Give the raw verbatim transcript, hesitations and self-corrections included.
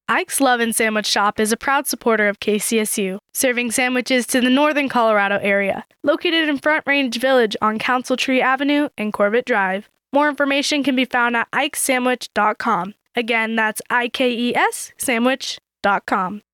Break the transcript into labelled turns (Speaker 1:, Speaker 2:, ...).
Speaker 1: Ike's Love and Sandwich Shop is a proud supporter of K C S U, serving sandwiches to the northern Colorado area, located in Front Range Village on Council Tree Avenue and Corbett Drive. More information can be found at ikes sandwich dot com. Again, that's I K E S sandwich dot com.